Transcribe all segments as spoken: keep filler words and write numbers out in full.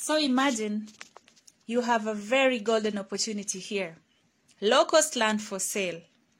So imagine you have a very golden opportunity here. Low-cost land for sale.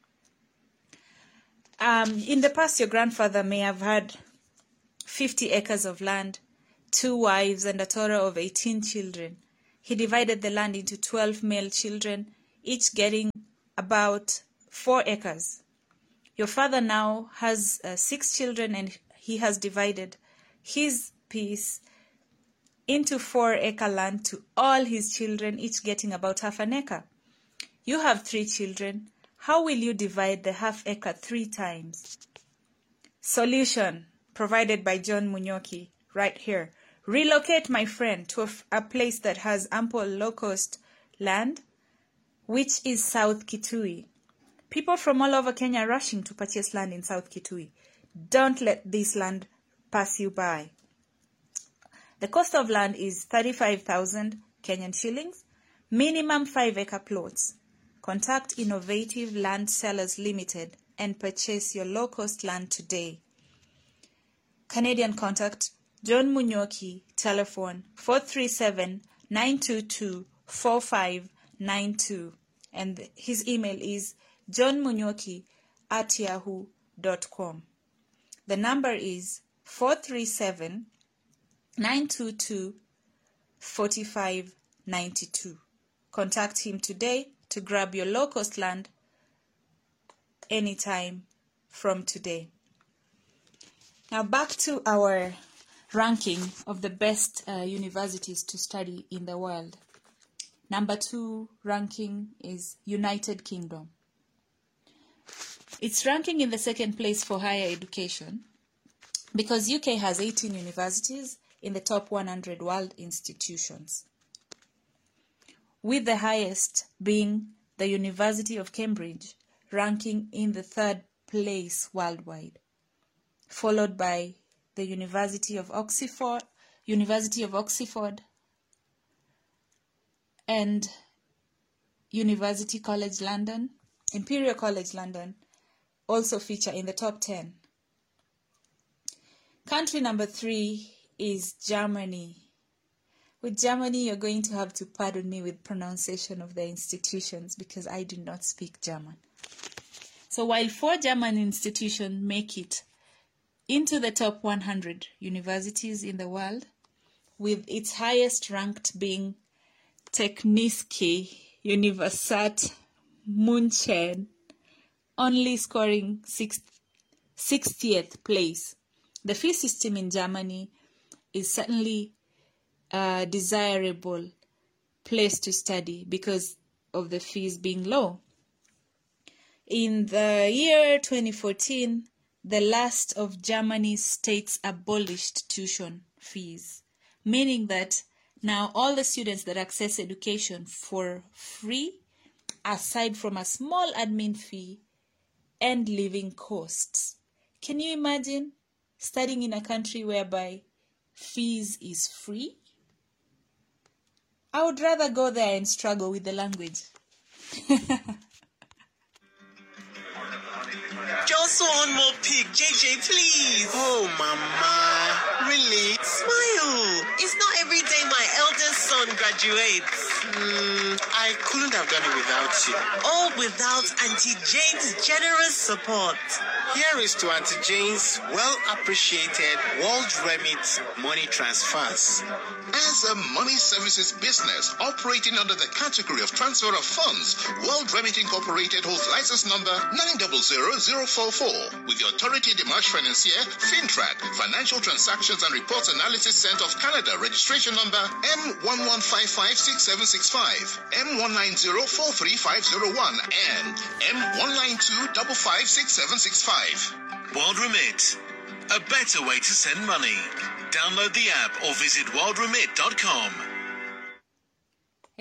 Um, in the past, your grandfather may have had fifty acres of land, two wives, and a total of eighteen children. He divided the land into twelve male children, each getting about four acres. Your father now has uh, six children, and he has divided his piece into four acre land to all his children, each getting about half an acre. You have three children. How will you divide the half acre three times? Solution provided by John Munyoki right here. Relocate my friend to a, a place that has ample low-cost land, which is South Kitui. People from all over Kenya are rushing to purchase land in South Kitui. Don't let this land pass you by. The cost of land is thirty-five thousand Kenyan shillings, minimum five acre plots. Contact Innovative Land Sellers Limited and purchase your low-cost land today. Canadian contact John Munyoki, telephone four three seven, nine two two, four five nine two, and his email is johnmunyoki at yahoo dot com. The number is four three seven, nine two two, four five nine two. Contact him today to grab your low-cost land anytime from today. Now back to our ranking of the best uh, universities to study in the world. Number two ranking is United Kingdom. It's ranking in the second place for higher education because U K has eighteen universities in the top one hundred world institutions, with the highest being the University of Cambridge, ranking in the third place worldwide, followed by the University of Oxford, University of Oxford, and University College London, Imperial College London, also feature in the top ten. Country number three is Germany. With Germany, you're going to have to pardon me with pronunciation of the institutions because I do not speak German. So while four German institutions make it into the top one hundred universities in the world, with its highest ranked being Technische Universität München, only scoring sixtieth place. The fee system in Germany is certainly a desirable place to study because of the fees being low. In the year twenty fourteen, the last of Germany's states abolished tuition fees, meaning that now all the students that access education for free, aside from a small admin fee and living costs. Can you imagine studying in a country whereby fees is free? I would rather go there and struggle with the language. Just one more pic, J J, please. Oh, Mama. Really? Smile. It's not every day my eldest son graduates. Mm, I couldn't have done it without you. All without Auntie Jane's generous support. Here is to Auntie Jane's well-appreciated World Remit money transfers. As a money services business operating under the category of transfer of funds, World Remit Incorporated holds license number nine zero zero zero four four with the Autorité des Marchés Financiers, FinTrack, Financial Transactions and Reports Analysis Center of Canada, registration number M one one five five six seven six five, M one nine zero four three five zero one, and M one nine two five five six seven six five. World Remit, a better way to send money. Download the app or visit world remit dot com.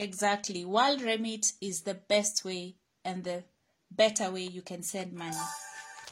Exactly. World Remit is the best way and the better way you can send money.